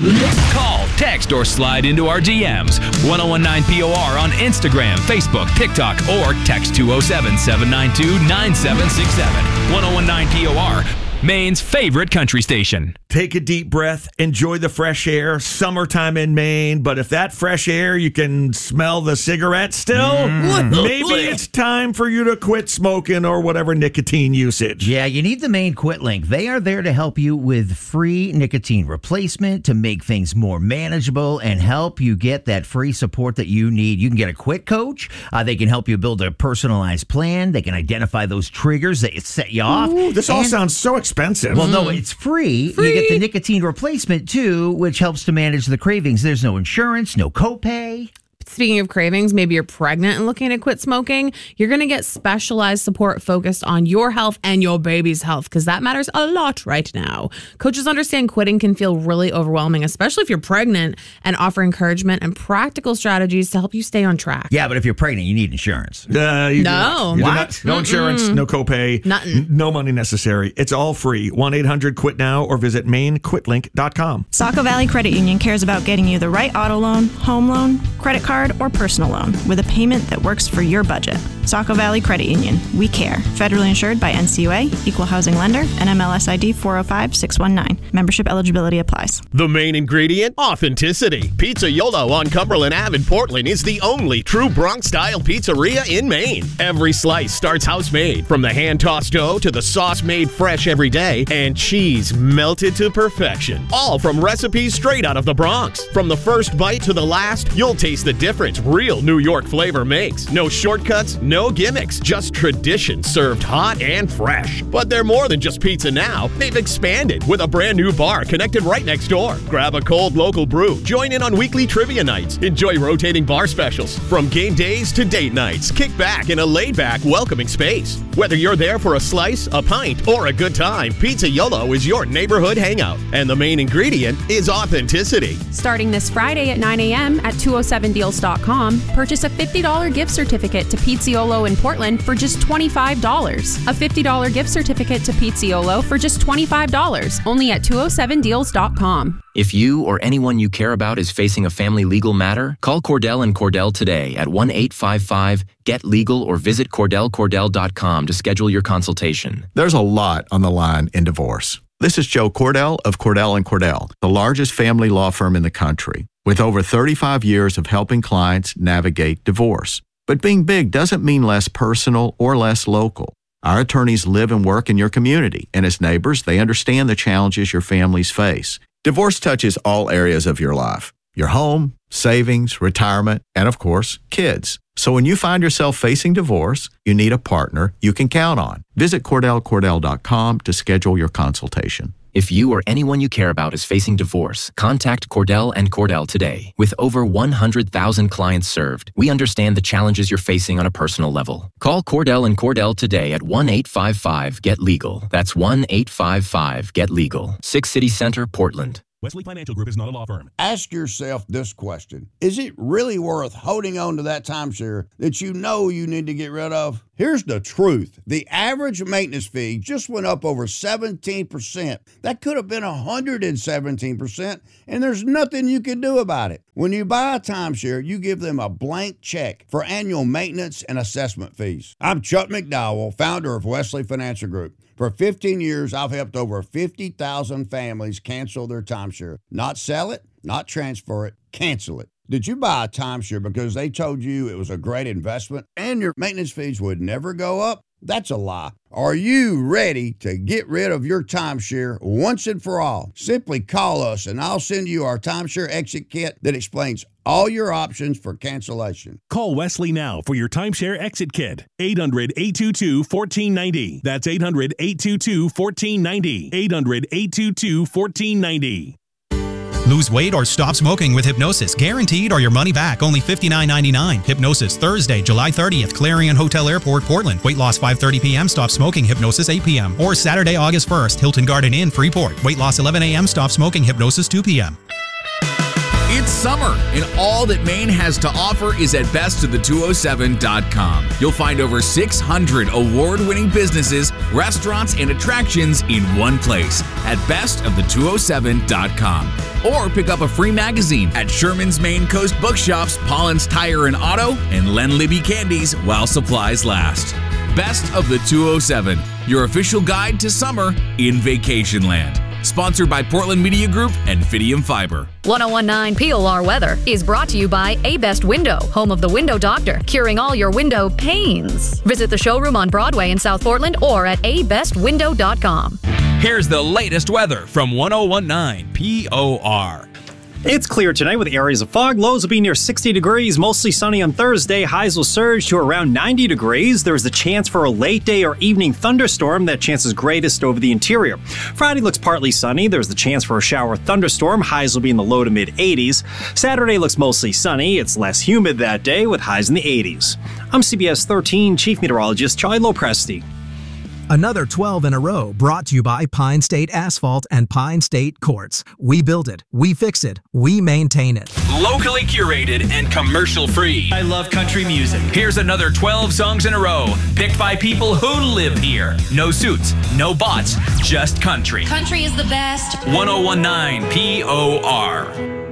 Call, text, or slide into our DMs. 1019POR on Instagram, Facebook, TikTok, or text 207-792-9767. 1019POR, Maine's favorite country station. Take a deep breath. Enjoy the fresh air. Summertime in Maine. But if that fresh air, you can smell the cigarette still, maybe it's time for you to quit smoking or whatever nicotine usage. Yeah, you need the Maine Quit Link. They are there to help you with free nicotine replacement to make things more manageable and help you get that free support that you need. You can get a quit coach. They can help you build a personalized plan. They can identify those triggers that set you off. Ooh, this all sounds so expensive. Well, no, it's free. You get the nicotine replacement, too, which helps to manage the cravings. There's no insurance, no copay. Speaking of cravings, maybe you're pregnant and looking to quit smoking. You're going to get specialized support focused on your health and your baby's health because that matters a lot right now. Coaches understand quitting can feel really overwhelming, especially if you're pregnant, and offer encouragement and practical strategies to help you stay on track. Yeah, but if you're pregnant, you need insurance. No. What? No insurance, no copay, nothing. No money necessary. It's all free. 1-800-QUIT-NOW or visit MaineQuitLink.com. Saco Valley Credit Union cares about getting you the right auto loan, home loan, credit card, or personal loan with a payment that works for your budget. Saco Valley Credit Union. We care. Federally insured by NCUA, Equal Housing Lender, and MLS ID 405619. Membership eligibility applies. The main ingredient? Authenticity. Pizza Yolo on Cumberland Ave in Portland is the only true Bronx-style pizzeria in Maine. Every slice starts house-made, from the hand-tossed dough to the sauce made fresh every day and cheese melted to perfection. All from recipes straight out of the Bronx. From the first bite to the last, you'll taste the difference real New York flavor makes. No shortcuts, no gimmicks, just tradition served hot and fresh. But they're more than just pizza now. They've expanded with a brand new bar connected right next door. Grab a cold local brew, join in on weekly trivia nights, enjoy rotating bar specials. From game days to date nights, kick back in a laid-back, welcoming space. Whether you're there for a slice, a pint, or a good time, Pizza Yolo is your neighborhood hangout. And the main ingredient is authenticity. Starting this Friday at 9 a.m. at 207deals.com, purchase a $50 gift certificate to Pizziolo in Portland for just $25. A $50 gift certificate to Pizziolo for just $25, only at 207deals.com. If you or anyone you care about is facing a family legal matter, call Cordell and Cordell today at 1-855-GET-LEGAL or visit CordellCordell.com to schedule your consultation. There's a lot on the line in divorce. This is Joe Cordell of Cordell & Cordell, the largest family law firm in the country, with over 35 years of helping clients navigate divorce. But being big doesn't mean less personal or less local. Our attorneys live and work in your community, and as neighbors, they understand the challenges your families face. Divorce touches all areas of your life: your home, savings, retirement, and of course, kids. So when you find yourself facing divorce, you need a partner you can count on. Visit CordellCordell.com to schedule your consultation. If you or anyone you care about is facing divorce, contact Cordell and Cordell today. With over 100,000 clients served, we understand the challenges you're facing on a personal level. Call Cordell and Cordell today at 1-855-GET-LEGAL. That's 1-855-GET-LEGAL. 6 City Center, Portland. Wesley Financial Group is not a law firm. Ask yourself this question. Is it really worth holding on to that timeshare that you know you need to get rid of? Here's the truth. The average maintenance fee just went up over 17%. That could have been 117%, and there's nothing you can do about it. When you buy a timeshare, you give them a blank check for annual maintenance and assessment fees. I'm Chuck McDowell, founder of Wesley Financial Group. For 15 years, I've helped over 50,000 families cancel their timeshare. Not sell it, not transfer it, cancel it. Did you buy a timeshare because they told you it was a great investment and your maintenance fees would never go up? That's a lie. Are you ready to get rid of your timeshare once and for all? Simply call us and I'll send you our timeshare exit kit that explains all your options for cancellation. Call Wesley now for your timeshare exit kit. 800-822-1490. That's 800-822-1490. 800-822-1490. Lose weight or stop smoking with Hypnosis. Guaranteed or your money back. Only $59.99. Hypnosis, Thursday, July 30th, Clarion Hotel Airport, Portland. Weight loss 5:30 p.m. Stop smoking. Hypnosis 8 p.m. Or Saturday, August 1st, Hilton Garden Inn, Freeport. Weight loss 11 a.m. Stop smoking. Hypnosis 2 p.m. It's summer, and all that Maine has to offer is at bestofthe207.com. You'll find over 600 award-winning businesses, restaurants, and attractions in one place at bestofthe207.com. Or pick up a free magazine at Sherman's Maine Coast Bookshops, Paulins Tire and Auto, and Len Libby Candies while supplies last. Best of the 207, your official guide to summer in Vacationland. Sponsored by Portland Media Group and Fidium Fiber. 1019 POR Weather is brought to you by A-Best Window, home of the Window Doctor, curing all your window pains. Visit the showroom on Broadway in South Portland or at abestwindow.com. Here's the latest weather from 1019 POR. It's clear tonight with areas of fog. Lows will be near 60 degrees, mostly sunny on Thursday. Highs will surge to around 90 degrees. There's a chance for a late day or evening thunderstorm. That chance is greatest over the interior. Friday looks partly sunny. There's the chance for a shower or thunderstorm. Highs will be in the low to mid 80s. Saturday looks mostly sunny. It's less humid that day with highs in the 80s. I'm CBS 13 Chief Meteorologist Charlie Lopresti. Another 12 in a row brought to you by Pine State Asphalt and Pine State Quartz. We build it, we fix it, we maintain it. Locally curated and commercial free. I love country music. Here's another 12 songs in a row, picked by people who live here. No suits, no bots, just country. Country is the best. 1019 POR.